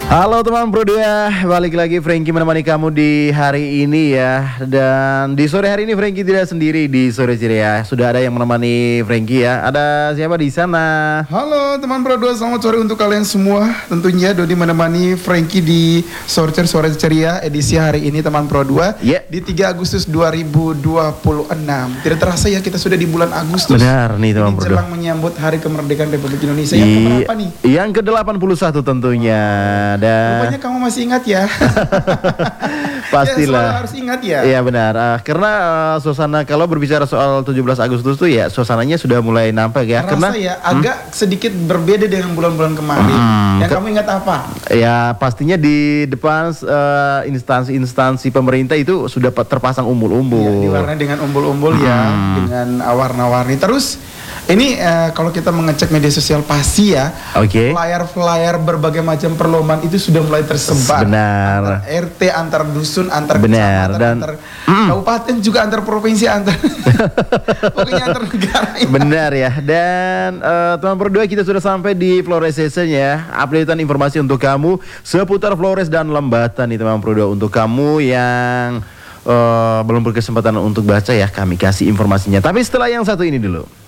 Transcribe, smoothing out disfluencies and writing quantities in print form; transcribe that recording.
Halo teman Pro 2, balik lagi Frankie menemani kamu di hari ini ya. Dan di sore hari ini Frankie tidak sendiri di sore ceria. Sudah ada yang menemani Frankie ya. Ada siapa di sana? Halo teman Pro 2, selamat sore untuk kalian semua. Tentunya Dodi menemani Frankie di sore ceria edisi hari ini teman Pro 2 di 3 Agustus 2026. Tidak terasa ya kita sudah di bulan Agustus. Benar nih teman Pro 2. Jelang menyambut Hari Kemerdekaan Republik Indonesia yang keberapa nih? Yang ke-81 tentunya. Dan rupanya kamu masih ingat ya. pastilah ya, harus ingat ya. Iya benar, karena suasana kalau berbicara soal 17 Agustus tuh ya suasananya sudah mulai nampak ya. Karena ya agak sedikit berbeda dengan bulan-bulan kemarin. Yang kamu ingat apa? Ya pastinya di depan instansi-instansi pemerintah itu sudah terpasang umbul-umbul. Ya, diwarnai dengan umbul-umbul ya, dengan warna-warni. Terus ini kalau kita mengecek media sosial pasti ya, flyer-flyer berbagai macam perlombaan itu sudah mulai tersebar. Benar. Antar RT, antar dusun, antar kecamatan, dan antar kabupaten, juga antar provinsi, antar pokoknya antar negara. Ya. Benar ya. Dan teman Pro 2, kita sudah sampai di Flores Session ya. Updatean informasi untuk kamu seputar Flores dan Lembata nih teman Pro 2. Untuk kamu yang belum berkesempatan untuk baca ya, kami kasih informasinya. Tapi setelah yang satu ini dulu.